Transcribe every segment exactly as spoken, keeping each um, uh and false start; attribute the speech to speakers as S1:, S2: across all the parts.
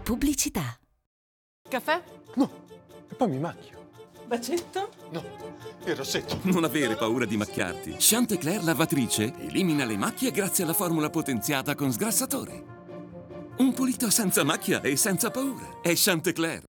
S1: Pubblicità.
S2: Caffè?
S3: No, e poi mi macchio.
S2: Bacetto?
S3: No, il rossetto.
S4: Non avere paura di macchiarti. Chanticleer lavatrice elimina le macchie grazie alla formula potenziata con sgrassatore. Un pulito senza macchia e senza paura. È Chanticleer.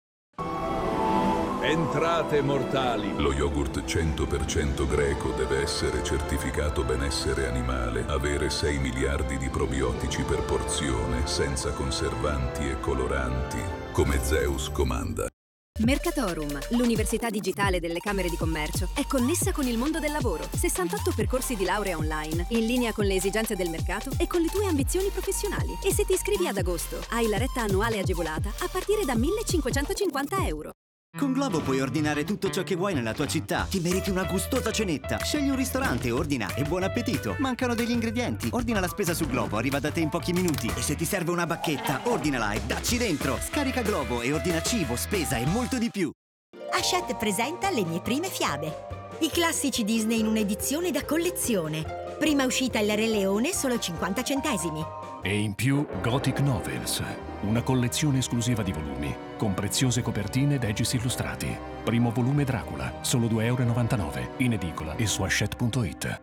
S5: Entrate mortali.
S6: Lo yogurt cento per cento greco deve essere certificato benessere animale, avere sei miliardi di probiotici per porzione, senza conservanti e coloranti, come Zeus comanda.
S7: Mercatorum, l'università digitale delle Camere di Commercio, è connessa con il mondo del lavoro. sessantotto percorsi di laurea online, in linea con le esigenze del mercato e con le tue ambizioni professionali. E se ti iscrivi ad agosto, hai la retta annuale agevolata a partire da millecinquecentocinquanta euro.
S8: Con Glovo puoi ordinare tutto ciò che vuoi nella tua città. Ti meriti una gustosa cenetta. Scegli un ristorante, ordina e buon appetito. Mancano degli ingredienti? Ordina la spesa su Glovo, arriva da te in pochi minuti. E se ti serve una bacchetta, ordinala e dacci dentro. Scarica Glovo e ordina cibo, spesa e molto di più.
S9: Hachette presenta Le mie prime fiabe. I classici Disney in un'edizione da collezione. Prima uscita Il Re Leone, solo cinquanta centesimi.
S10: E in più Gothic Novels, una collezione esclusiva di volumi, con preziose copertine ed edges illustrati. Primo volume Dracula, solo due e novantanove euro, in edicola e su hachette punto it.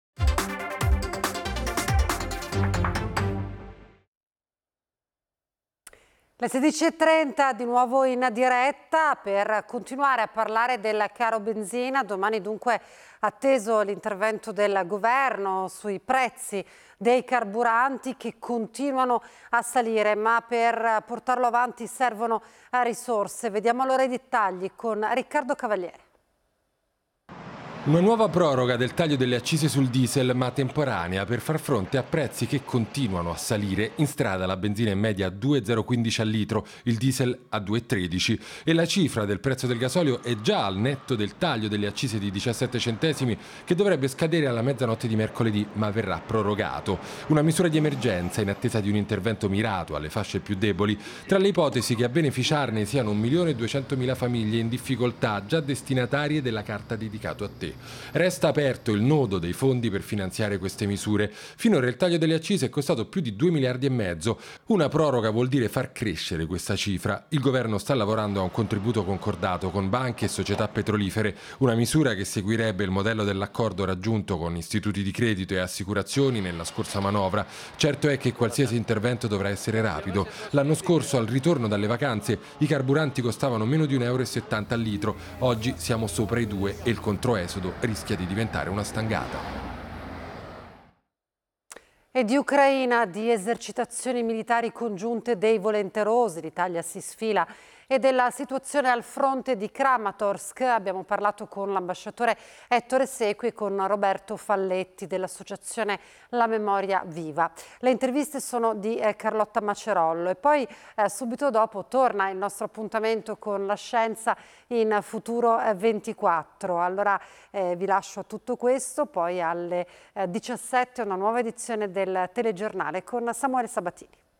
S11: Le sedici e trenta di nuovo in diretta per continuare a parlare del caro benzina. Domani dunque atteso l'intervento del governo sui prezzi dei carburanti che continuano a salire, ma per portarlo avanti servono risorse. Vediamo allora i dettagli con Riccardo Cavaliere.
S12: Una nuova proroga del taglio delle accise sul diesel, ma temporanea, per far fronte a prezzi che continuano a salire. In strada la benzina in media a due virgola zero quindici al litro, il diesel a due virgola tredici e la cifra del prezzo del gasolio è già al netto del taglio delle accise di diciassette centesimi che dovrebbe scadere alla mezzanotte di mercoledì, ma verrà prorogato. Una misura di emergenza in attesa di un intervento mirato alle fasce più deboli. Tra le ipotesi che a beneficiarne siano un milione e duecentomila famiglie in difficoltà, già destinatarie della carta dedicato a te. Resta aperto il nodo dei fondi per finanziare queste misure. Finora il taglio delle accise è costato più di due miliardi e mezzo. Una proroga vuol dire far crescere questa cifra. Il governo sta lavorando a un contributo concordato con banche e società petrolifere, una misura che seguirebbe il modello dell'accordo raggiunto con istituti di credito e assicurazioni nella scorsa manovra. Certo è che qualsiasi intervento dovrà essere rapido. L'anno scorso, al ritorno dalle vacanze, i carburanti costavano meno di un euro e settanta al litro. Oggi siamo sopra i due e il controesodo rischia di diventare una stangata.
S11: E di Ucraina, di esercitazioni militari congiunte dei volenterosi, l'Italia si sfila, e della situazione al fronte di Kramatorsk abbiamo parlato con l'ambasciatore Ettore Sequi e con Roberto Falletti dell'associazione La Memoria Viva. Le interviste sono di eh, Carlotta Macerollo e poi eh, subito dopo torna il nostro appuntamento con la scienza in Futuro ventiquattro. Allora eh, vi lascio a tutto questo, poi alle eh, diciassette una nuova edizione del telegiornale con Samuele Sabatini.